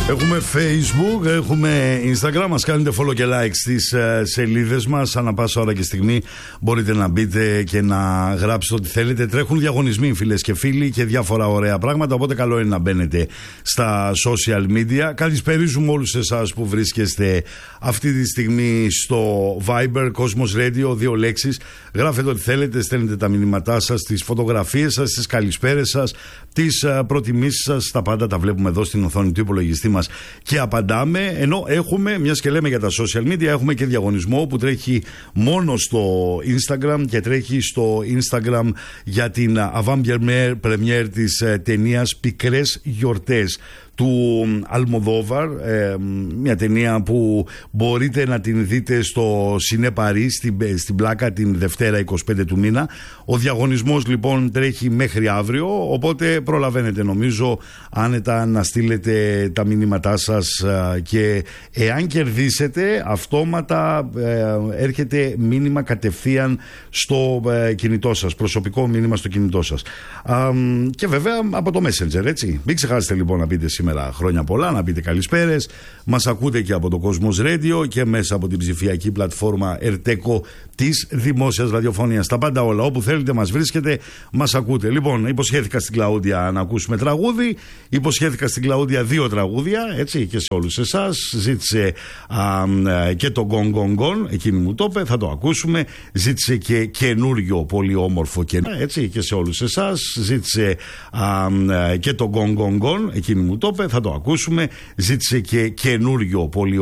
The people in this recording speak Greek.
Έχουμε Facebook, έχουμε Instagram. Μας κάνετε follow και like στις σελίδες μας. Ανά πάσα ώρα και στιγμή μπορείτε να μπείτε και να γράψετε ό,τι θέλετε. Τρέχουν διαγωνισμοί, φίλες και φίλοι, και διάφορα ωραία πράγματα. Οπότε καλό είναι να μπαίνετε στα social media. Καλησπερίζουμε όλους εσάς που βρίσκεστε αυτή τη στιγμή στο Viber, Cosmos Radio, 2 λέξεις. Γράφετε ό,τι θέλετε, στέλνετε τα μηνύματά σας, τις φωτογραφίες σας, τις καλησπέρες σας, τις προτιμήσεις σας. Τα πάντα τα βλέπουμε εδώ στην οθόνη του υπολογιστή μας και απαντάμε. Ενώ έχουμε, μιας και λέμε για τα social media, έχουμε και διαγωνισμό που τρέχει μόνο στο Instagram και τρέχει στο Instagram για την avant-première της ταινίας Πικρές Γιορτές του Αλμοδόβαρ, μια ταινία που μπορείτε να την δείτε στο Σινέ Παρί στην Πλάκα την Δευτέρα 25 του μήνα. Ο διαγωνισμός λοιπόν τρέχει μέχρι αύριο, οπότε προλαβαίνετε νομίζω άνετα να στείλετε τα μηνύματά σας και εάν κερδίσετε αυτόματα έρχεται μήνυμα κατευθείαν στο κινητό σας, προσωπικό μήνυμα στο κινητό σας, και βέβαια από το Messenger, έτσι. Μην ξεχάσετε λοιπόν να πείτε σήμερα χρόνια πολλά, να πείτε καλησπέρες. Μας ακούτε και από το Cosmos Radio και μέσα από την ψηφιακή πλατφόρμα Ερτέκο της Δημόσιας Ραδιοφωνίας. Τα πάντα όλα, όπου θέλετε μας βρίσκετε, μας ακούτε. Λοιπόν, υποσχέθηκα στην Κλαούντια να ακούσουμε τραγούδι, υποσχέθηκα στην Κλαούντια 2 τραγούδια, έτσι, και σε όλους εσάς. Ζήτησε και το Gong Gong Gong, εκείνη μου το είπε, θα το ακούσουμε. Ζήτησε και καινούριο πολύ όμορφο και έτσι, και σε όλους εσάς. Ζήτησε και το Gong Gong Gong, εκείνη μου το είπε, θα το ακούσουμε. Ζήτησε και καινούριο πολύ